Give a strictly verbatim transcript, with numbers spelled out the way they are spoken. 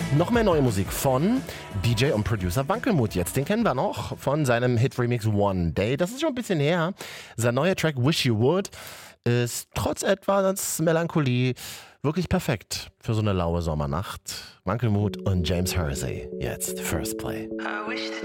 Noch mehr neue Musik von D J und Producer Wankelmut. Jetzt, den kennen wir noch von seinem Hit-Remix One Day. Das ist schon ein bisschen her. Sein neuer Track Wish You Would ist trotz etwas Melancholie wirklich perfekt für so eine laue Sommernacht. Wankelmut und James Hersey. Jetzt First Play. I wish that